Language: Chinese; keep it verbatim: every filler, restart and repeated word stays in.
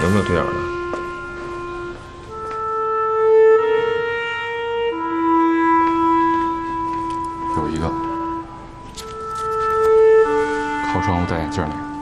有没有对眼的？ 有一个，靠窗户戴眼镜那个。